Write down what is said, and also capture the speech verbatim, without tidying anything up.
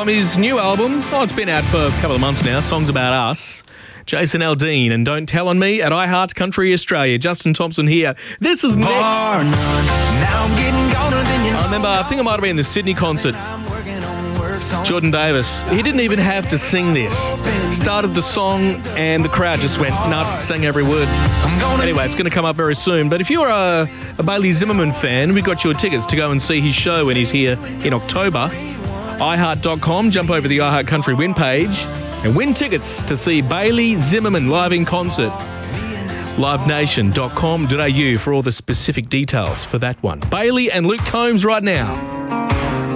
from his new album. Oh, it's been out for a couple of months now. Songs About Us. Jason Aldean and Don't Tell on Me at iHeart Country Australia. Justin Thompson here. This is next. I remember, I think I might have been in the Sydney concert. Jordan Davis. He didn't even have to sing this. Started the song and the crowd just went nuts, sang every word. Anyway, it's going to come up very soon. But if you're a, a Bailey Zimmerman fan, we got your tickets to go and see his show when he's here in October. i heart dot com, jump over the iHeart Country win page and win tickets to see Bailey Zimmerman live in concert. live nation dot com dot a u for all the specific details for that one. Bailey and Luke Combs right now.